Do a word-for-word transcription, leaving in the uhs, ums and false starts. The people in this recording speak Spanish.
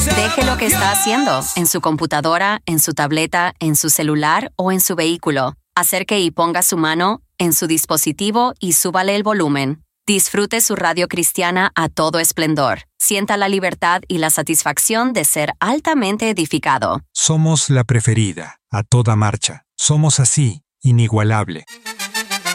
Deje lo que está haciendo, en su computadora, en su tableta, en su celular o en su vehículo. Acerque y ponga su mano en su dispositivo y súbale el volumen. Disfrute su radio cristiana a todo esplendor. Sienta la libertad y la satisfacción de ser altamente edificado. Somos la preferida, a toda marcha. Somos así, inigualable.